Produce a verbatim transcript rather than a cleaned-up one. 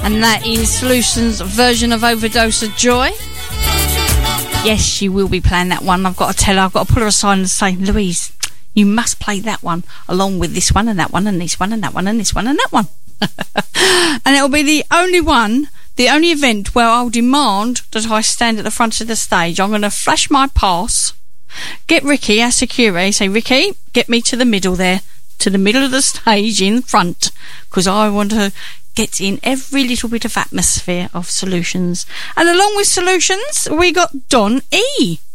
And that is Solutions' version of Overdose of Joy. Yes, she will be playing that one. I've got to tell her, I've got to pull her aside and say, Louise, you must play that one along with this one and that one and this one and that one and this one and that one. And it'll be the only one, the only event where I'll demand that I stand at the front of the stage. I'm going to flash my pass, get Ricky, our security, say, Ricky, get me to the middle there, to the middle of the stage in front, because I want to get in every little bit of atmosphere of Solutions. And along with Solutions, we got Don E.